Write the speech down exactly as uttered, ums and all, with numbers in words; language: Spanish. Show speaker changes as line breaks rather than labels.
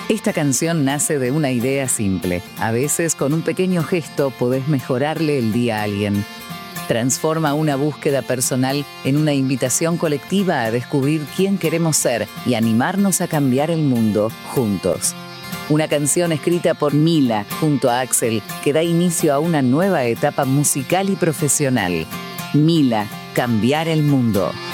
Esta canción nace de una idea simple. A veces, con un pequeño gesto, podés mejorarle el día a alguien. Transforma una búsqueda personal en una invitación colectiva a descubrir quién queremos ser y animarnos a cambiar el mundo juntos. Una canción escrita por Mila junto a Axel que da inicio a una nueva etapa musical y profesional. Mila, cambiar el mundo.